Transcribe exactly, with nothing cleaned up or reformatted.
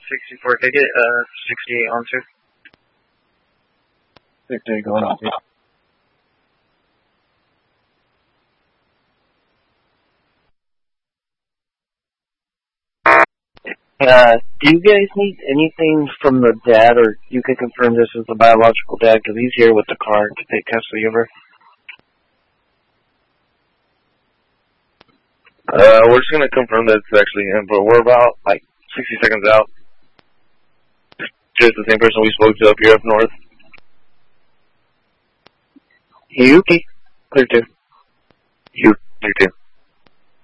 sixty-four ticket, uh, sixty-eight on two. sixty-eight going on two. Uh, do you guys need anything from the dad, or you can confirm this is the biological dad, because he's here with the car to take custody over? Uh, we're just gonna confirm that it's actually him, but we're about, like, sixty seconds out. Just the same person we spoke to up here up north. Yuki. Clear two. You, you too.